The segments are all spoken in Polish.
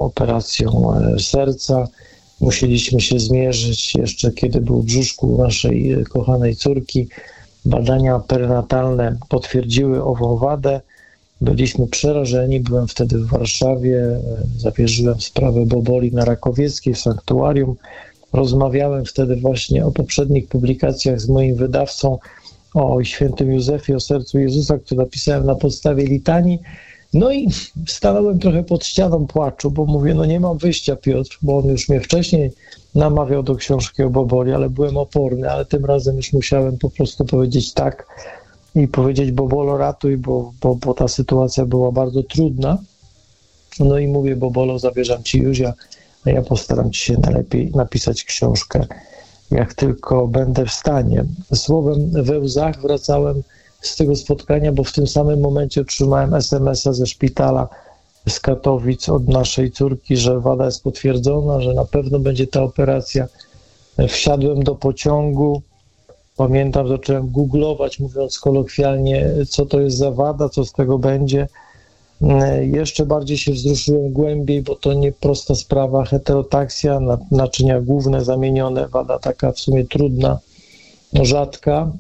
operacją serca. Musieliśmy się zmierzyć jeszcze, kiedy był w brzuszku naszej kochanej córki. Badania prenatalne potwierdziły ową wadę. Byliśmy przerażeni. Byłem wtedy w Warszawie. Zawierzyłem sprawę boboli na Rakowieckiej w sanktuarium. Rozmawiałem wtedy właśnie o poprzednich publikacjach z moim wydawcą o świętym Józefie, o sercu Jezusa, które napisałem na podstawie litanii. No i stanąłem trochę pod ścianą płaczu, bo mówię, no nie mam wyjścia, Piotr, bo on już mnie wcześniej namawiał do książki o boboli, ale byłem oporny, ale tym razem już musiałem po prostu powiedzieć tak i powiedzieć: Bobolo, ratuj, bo ta sytuacja była bardzo trudna. No i mówię: Bobolo, zawierzam ci Józia, a ja postaram ci się najlepiej napisać książkę, jak tylko będę w stanie. Słowem, we łzach wracałem z tego spotkania, bo w tym samym momencie otrzymałem SMS-a ze szpitala z Katowic od naszej córki, że wada jest potwierdzona, że na pewno będzie ta operacja. Wsiadłem do pociągu. Pamiętam, zacząłem googlować, mówiąc kolokwialnie, co to jest za wada, co z tego będzie. Jeszcze bardziej się wzruszyłem głębiej, bo to nieprosta sprawa. Heterotaksja, naczynia główne zamienione, wada taka w sumie trudna, rzadka.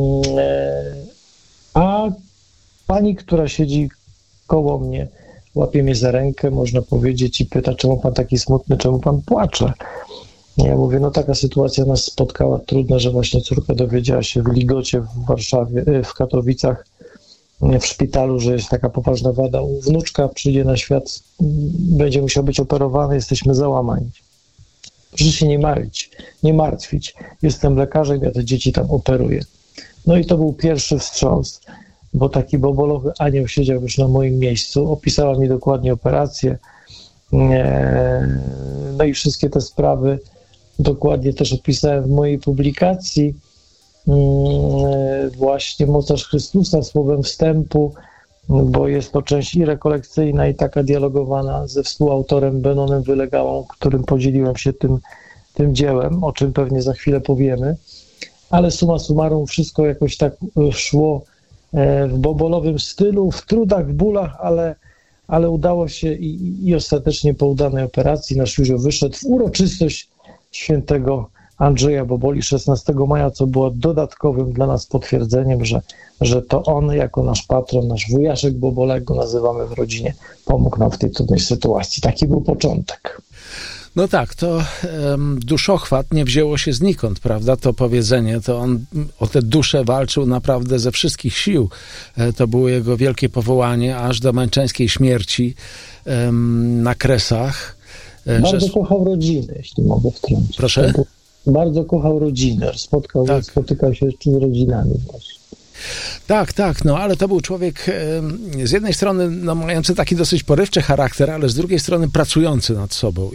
A pani, która siedzi koło mnie, łapie mnie za rękę, można powiedzieć, i pyta: czemu pan taki smutny, czemu pan płacze? Ja mówię: no taka sytuacja nas spotkała trudna, że właśnie córka dowiedziała się w Ligocie w Warszawie, w Katowicach, w szpitalu, że jest taka poważna wada. Wnuczka przyjdzie na świat, będzie musiał być operowany, jesteśmy załamani. Proszę się nie martwić. Jestem lekarzem, ja te dzieci tam operuję. No i to był pierwszy wstrząs, bo taki bobolowy anioł siedział już na moim miejscu, opisała mi dokładnie operację, no i wszystkie te sprawy dokładnie też opisałem w mojej publikacji, właśnie Mocarz Chrystusa, słowem wstępu, bo jest to część i rekolekcyjna, i taka dialogowana ze współautorem Benonem Wylegałą, którym podzieliłem się tym dziełem, o czym pewnie za chwilę powiemy. Ale summa summarum wszystko jakoś tak szło w bobolowym stylu, w trudach, w bólach, ale udało się i ostatecznie po udanej operacji nasz Józio wyszedł w uroczystość świętego Andrzeja Boboli 16 maja, co było dodatkowym dla nas potwierdzeniem, że to on jako nasz patron, nasz wujaszek Bobola, jak go nazywamy w rodzinie, pomógł nam w tej trudnej sytuacji. Taki był początek. No tak, to duszochwat nie wzięło się znikąd, prawda? To powiedzenie, to on o tę duszę walczył naprawdę ze wszystkich sił. To było jego wielkie powołanie, aż do męczeńskiej śmierci na Kresach. Bardzo kochał rodzinę, jeśli mogę wtrącić. Proszę? Bardzo kochał rodzinę, spotykał się z rodzinami właśnie. Tak, no ale to był człowiek z jednej strony no, mający taki dosyć porywczy charakter, ale z drugiej strony pracujący nad sobą.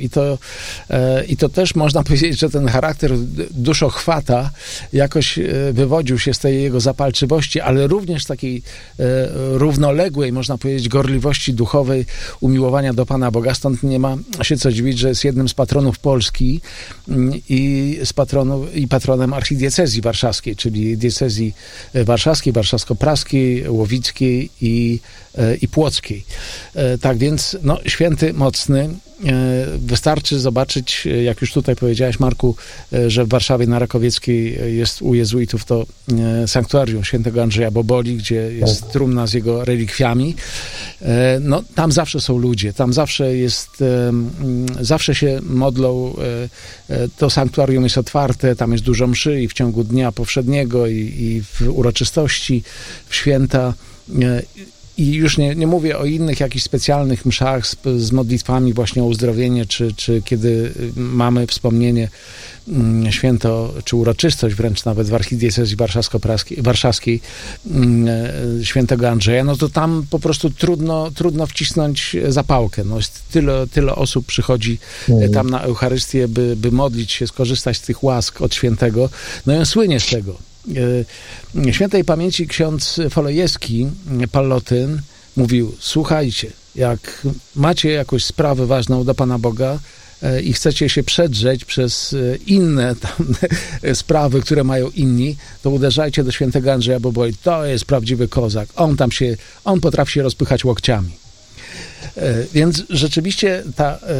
I to też można powiedzieć, że ten charakter duszochwata jakoś wywodził się z tej jego zapalczywości, ale również takiej równoległej, można powiedzieć, gorliwości duchowej, umiłowania do Pana Boga. Stąd nie ma się co dziwić, że jest jednym z patronów Polski i patronem archidiecezji warszawskiej, czyli diecezji warszawskiej, warszawsko-praskiej, łowickiej i płockiej. Tak więc, no, święty, mocny. Wystarczy zobaczyć, jak już tutaj powiedziałeś, Marku, że w Warszawie na Rakowieckiej jest u jezuitów to sanktuarium świętego Andrzeja Boboli, gdzie jest trumna z jego relikwiami. No, tam zawsze są ludzie, tam zawsze się modlą, to sanktuarium jest otwarte, tam jest dużo mszy i w ciągu dnia powszedniego i w uroczystości, w święta. I już nie mówię o innych jakichś specjalnych mszach z modlitwami właśnie o uzdrowienie, czy kiedy mamy wspomnienie święto, czy uroczystość wręcz nawet w archidiecezji warszawskiej świętego Andrzeja, no to tam po prostu trudno wcisnąć zapałkę. No jest tyle osób przychodzi tam na Eucharystię, by modlić się, skorzystać z tych łask od świętego. No i on słynie z tego. Świętej pamięci ksiądz Folejewski, Pallotyn, mówił: słuchajcie, jak macie jakąś sprawę ważną do Pana Boga i chcecie się przedrzeć przez inne tam sprawy, które mają inni, to uderzajcie do świętego Andrzeja Boboli. To jest prawdziwy kozak. On potrafi się rozpychać łokciami. Więc rzeczywiście ta